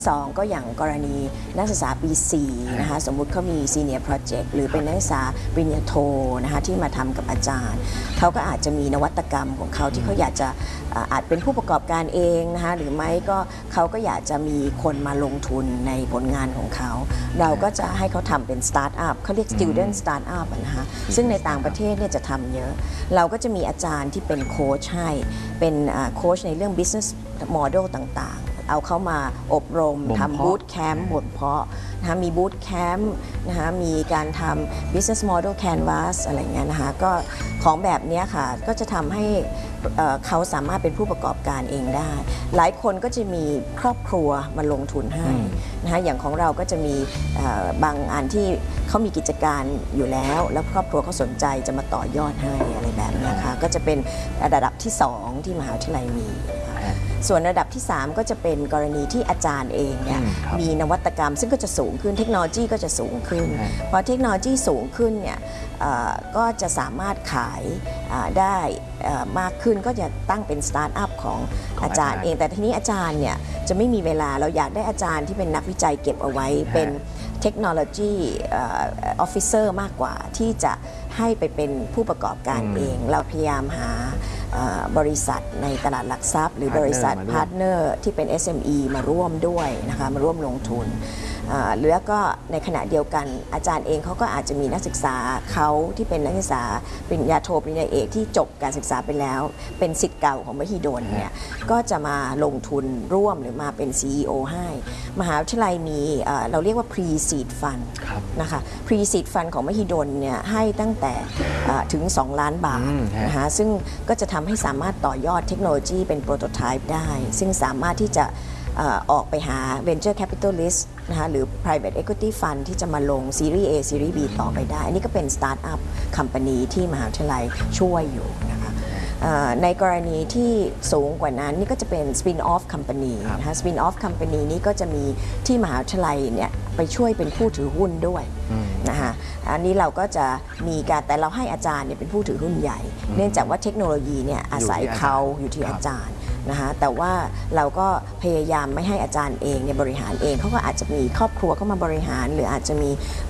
2ก็อย่างกรณีนักศึกษาปี4นะคะสมมุติเขามี Senior Project หรือเป็นนักศึกษาปริญญาโทนะคะที่มาทำกับอาจารย์เขาก็อาจจะมีนวัตกรรมของเขาที่เขาอยากจะอาจเป็นผู้ประกอบการเองนะคะหรือไม่ก็เขาก็อยากจะมีคนมาลงทุนในผลงานของเขาเราก็จะให้เขาทำเป็นสตาร์ทอัพเขาเรียก Student Startup นะคะซึ่งในต่างประเทศเนี่ยจะทำเยอะเราก็จะมีอาจารย์ที่เป็นโค้ชให้เป็นโค้ชในเรื่อง business model ต่างๆเอาเข้ามาอบรมทำบูตแคมป์บ่มเพาะนะคะมีบูตแคมป์นะคะมีการทำ business model canvas อะไรเงี้ยนะคะก็ของแบบนี้ค่ะก็จะทำให้เขาสามารถเป็นผู้ประกอบการเองได้หลายคนก็จะมีครอบครัวมาลงทุนให้นะคะอย่างของเราก็จะมีบางอันที่เขามีกิจการอยู่แล้วแล้วครอบครัวเขาสนใจจะมาต่อยอดให้อะไรแบบนี้ค่ะก็จะเป็นระดับที่2ที่มหาวิทยาลัยมีส่วนระดับที่ 3ก็จะเป็นกรณีที่อาจารย์เองเนี่ยมีนวัตกรรมซึ่งก็จะสูงขึ้นเทคโนโลยีก็จะสูงขึ้นพอเทคโนโลยีสูงขึ้นเนี่ยก็จะสามารถขายได้มากขึ้นก็จะตั้งเป็นสตาร์ทอัพของอาจารย์เองแต่ทีนี้อาจารย์เนี่ยจะไม่มีเวลาเราอยากได้อาจารย์ที่เป็นนักวิจัยเก็บเอาไว้เป็นเทคโนโลยีออฟฟิเซอร์มากกว่าที่จะให้ไปเป็นผู้ประกอบการเองเราพยายามหาบริษัทในตลาดหลักทรัพย์หรือบริษัทพาร์ทเนอร์ที่เป็น SME มาร่วมด้วยนะคะมาร่วมลงทุนหรือก็ในขณะเดียวกันอาจารย์เองเขาก็อาจจะมีนักศึกษาเขาที่เป็นนักศึกษาปริญญาโทปริญญาเอกที่จบการศึกษาไปแล้วเป็นศิษย์เก่าของมหิดลเนี่ยก็จะมาลงทุนร่วมหรือมาเป็น CEO ให้มหาวิทยาลัยมีเราเรียกว่า Pre-Seed Fund นะคะ Pre-Seed Fund ของมหิดลเนี่ยให้ตั้งแต่ถึง2 ล้านบาทนะคะซึ่งก็จะทำให้สามารถต่อยอดเทคโนโลยีเป็นโปรโตไทป์ได้ซึ่งสามารถที่จะออกไปหา Venture Capitalist นะคะหรือ Private Equity Fund ที่จะมาลง Series A Series B ต่อไปได้อันนี้ก็เป็น Startup Company ที่มหาวิทยาลัยช่วยอยู่นะคะในกรณีที่สูงกว่านั้นนี่ก็จะเป็น Spin-off Company นะคะ Spin-off Company นี้ก็จะมีที่มหาวิทยาลัยเนี่ยไปช่วยเป็นผู้ถือหุ้นด้วยนะคะอันนี้เราก็จะมีการแต่เราให้อาจารย์เนี่ยเป็นผู้ถือหุ้นใหญ่เนื่องจากว่าเทคโนโลยีเนี่ยอาศัยเขาอยู่ที่อาจารย์นะคะแต่ว่าเราก็พยายามไม่ให้อาจารย์เองเนี่ยบริหารเองเขาก็อาจจะมีครอบครัวเข้ามาบริหารหรืออาจจะมี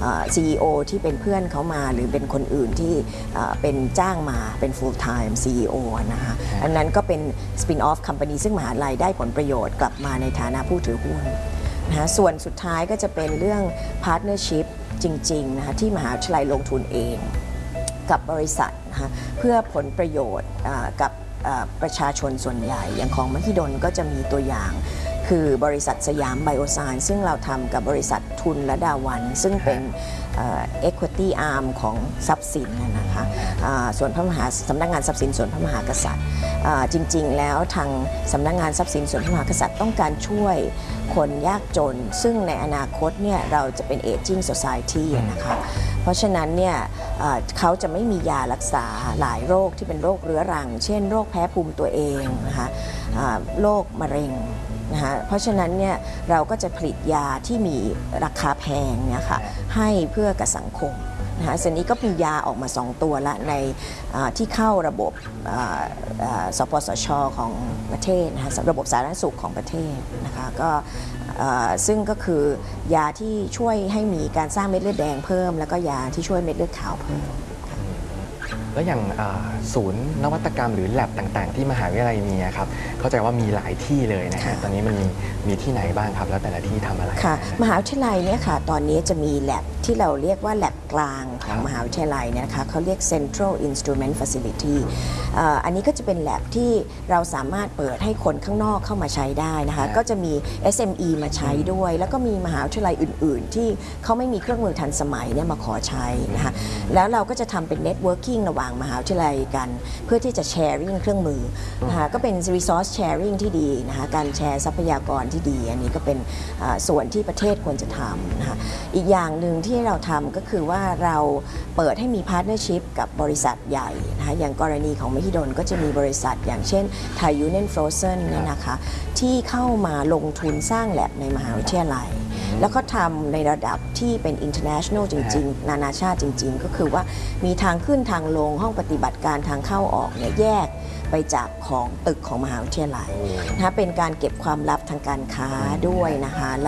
CEO ที่เป็นเพื่อนเขามาหรือเป็นคนอื่นที่เป็นจ้างมาเป็น full time CEO นะคะอันนั้นก็เป็น spin-off company ซึ่งมหาวิทยาลัยได้ผลประโยชน์กลับมาในฐานะผู้ถือหุ้นนะคะส่วนสุดท้ายก็จะเป็นเรื่อง partnership จริงๆนะคะที่มหาวิทยาลัยลงทุนเองกับบริษัทนะคะเพื่อผลประโยชน์กับประชาชนส่วนใหญ่อย่างของมหิดลก็จะมีตัวอย่างคือบริษัทสยามไบโอไซน์ซึ่งเราทำกับบริษัททุนและดาวันซึ่งเป็น equity arm ของทรัพย์สินนะคะส่วนพระมหาสำนักงานทรัพย์สินส่วนพระมหากษัตริย์จริงๆแล้วทางสำนักงานทรัพย์สินส่วนพระมหากษัตริย์ต้องการช่วยคนยากจนซึ่งในอนาคตเนี่ยเราจะเป็น aging society นะคะเพราะฉะนั้นเนี่ยเขาจะไม่มียารักษาหลายโรคที่เป็นโรคเรื้อรังเช่นโรคแพ้ภูมิตัวเองนะคะโรคมะเร็งนะคะเพราะฉะนั้นเนี่ยเราก็จะผลิตยาที่มีราคาแพงเนี่ยค่ะให้เพื่อกับสังคมนะคะส่วนนี้ก็มียาออกมา2 ตัวละในที่เข้าระบบสปสช.ของประเทศนะคะระบบสาธารณสุขของประเทศนะคะก็ซึ่งก็คือยาที่ช่วยให้มีการสร้างเม็ดเลือดแดงเพิ่มแล้วก็ยาที่ช่วยเม็ดเลือดขาวเพิ่มแล้วอย่างศูนย์นวัตกรรมหรือแลบต่างๆที่มหาวิทยาลัยมีครับเข้าใจว่ามีหลายที่เลยนะฮะตอนนี้มันมีที่ไหนบ้างครับแล้วแต่ละที่ทำอะไรค่ะมหาวิทยาลัยเนี่ยค่ะตอนนี้จะมีแลบที่เราเรียกว่าแลบกลางของมหาวิทยาลัยเนี่ยนะคะเขาเรียก Central Instrument Facility อันนี้ก็จะเป็นแลบที่เราสามารถเปิดให้คนข้างนอกเข้ามาใช้ได้นะคะก็จะมี SME มาใช้ด้วยแล้วก็มีมหาวิทยาลัยอื่นๆที่เขาไม่มีเครื่องมือทันสมัยเนี่ยมาขอใช้นะคะแล้วเราก็จะทำเป็น networking ระหว่างมหาวิทยาลัยกันเพื่อที่จะ sharing เครื่องมือนะคะก็เป็น resource sharing ที่ดีนะคะการแชร์ทรัพยากรที่ดีอันนี้ก็เป็นส่วนที่ประเทศควรจะทำนะคะอีกอย่างหนึ่งที่เราทำก็คือว่าเราเปิดให้มี partnership กับบริษัทใหญ่นะคะอย่างกรณีของมหิดลก็จะมีบริษัทอย่างเช่น Thai Union Frozen เนี่ยนะคะที่เข้ามาลงทุนสร้างแลบในมหาวิทยาลัยแล้วก็ทำในระดับที่เป็น international จริงๆนานาชาติจริงๆก็คือว่ามีทางขึ้นทางลงห้องปฏิบัติการทางเข้าออกเนี่ยแยกไปจากของตึกของมหาวิทยาลัยนะคะเป็นการเก็บความลับทางการค้าด้วยนะคะ